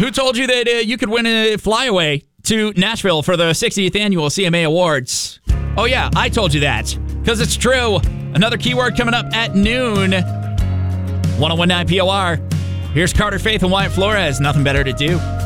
Who told you that you could win a flyaway to Nashville for the 60th annual CMA Awards? Oh, yeah, I told you that because it's true. Another keyword coming up at noon. 1019 POR. Here's Carter Faith and Wyatt Flores. Nothing better to do.